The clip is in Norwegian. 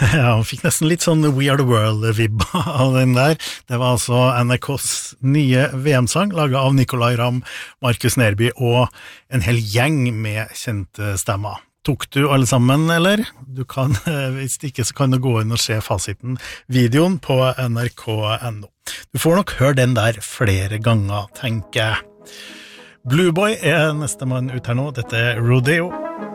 Ja, han fikk nesten litt sånn We Are The World-vibba av den der. Det var altså NRKs nye VM-sang, laget av Nicolai Ramm, Markus Nerby og en hel gjeng med kjente stemmer. Tok du alle sammen, eller? Du kan, hvis ikke så kan du gå inn og se fasiten, videoen på nrk.no. Du får nok høre den der flere ganger, tenker jeg. Blueboy neste mann ut her nå, dette Rodeo.